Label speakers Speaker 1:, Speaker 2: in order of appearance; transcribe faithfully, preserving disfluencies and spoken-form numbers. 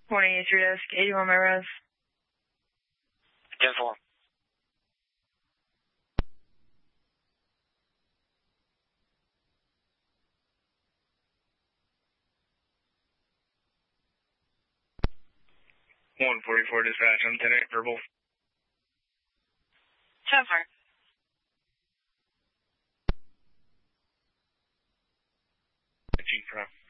Speaker 1: Morning, it's your desk. eighty-one my res.
Speaker 2: ten four.
Speaker 3: one forty-four dispatch, I'm ten eight verbal.
Speaker 1: ten four.
Speaker 3: G Pro.